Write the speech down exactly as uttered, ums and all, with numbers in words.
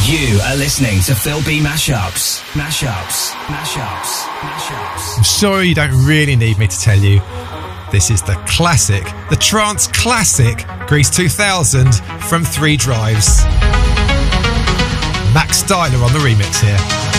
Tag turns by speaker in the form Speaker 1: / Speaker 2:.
Speaker 1: You are listening to Phil B Mashups. Mashups. Mashups. Mashups.
Speaker 2: I'm sure you don't really need me to tell you. This is the classic, the trance classic, Grease two thousand from Three Drives. Max Styler on the remix here.